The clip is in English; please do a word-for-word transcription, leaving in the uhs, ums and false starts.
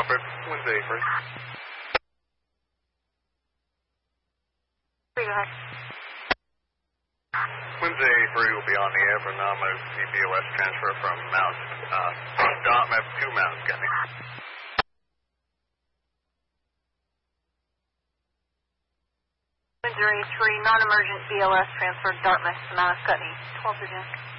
Alfred, Wednesday three. Go ahead. Wednesday three will be on the air for non-emergency B O S transfer from Mount, uh, Dartmouth to Mount Scotty. Wednesday three, non-emergent B L S transfer Dartmouth to Mount Scotty. twelve Virginia.